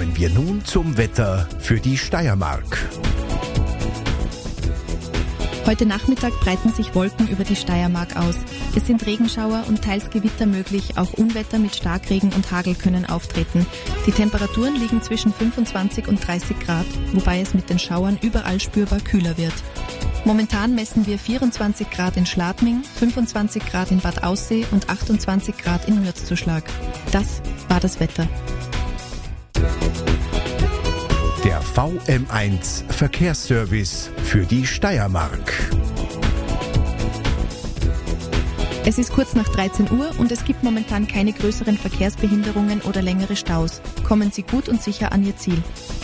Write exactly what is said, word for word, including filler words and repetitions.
Kommen wir nun zum Wetter für die Steiermark. Heute Nachmittag breiten sich Wolken über die Steiermark aus. Es sind Regenschauer und teils Gewitter möglich, auch Unwetter mit Starkregen und Hagel können auftreten. Die Temperaturen liegen zwischen fünfundzwanzig und dreißig Grad, wobei es mit den Schauern überall spürbar kühler wird. Momentan messen wir vierundzwanzig Grad in Schladming, fünfundzwanzig Grad in Bad Aussee und achtundzwanzig Grad in Mürzzuschlag. Das war das Wetter. Der V M eins Verkehrsservice für die Steiermark. Es ist kurz nach dreizehn Uhr und es gibt momentan keine größeren Verkehrsbehinderungen oder längere Staus. Kommen Sie gut und sicher an Ihr Ziel.